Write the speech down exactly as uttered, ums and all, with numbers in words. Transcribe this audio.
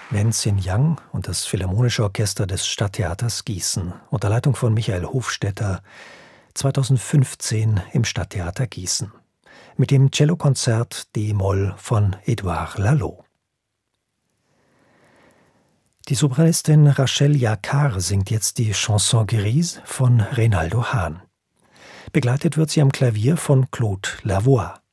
Wenzin Yang und das Philharmonische Orchester des Stadttheaters Gießen unter Leitung von Michael Hofstetter zweitausendfünfzehn im Stadttheater Gießen mit dem Cellokonzert D-Moll von Edouard Lalo. Die Sopranistin Rachel Jacquard singt jetzt die Chanson Grise von Reynaldo Hahn. Begleitet wird sie am Klavier von Claude Lavoie.